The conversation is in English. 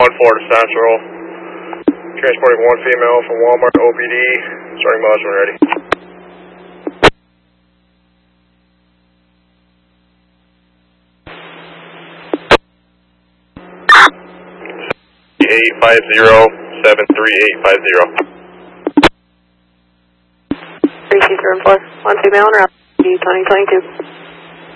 Florida Central. Transporting one female from Walmart OPD. Starting miles when ready. 73850. 3274. One female on route 2022.